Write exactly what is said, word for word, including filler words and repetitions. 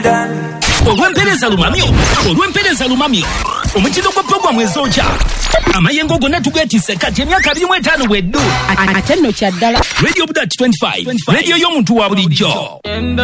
olw'empereza lumamyo olw'empereza lumamyo omutindo gwa programu ezokya amayengo gonna tugeetisse kati emyaka abiri mu etaano bweddu ate nno kyaddala radio budat twenty-five radio y'omuntu wa bulijjo.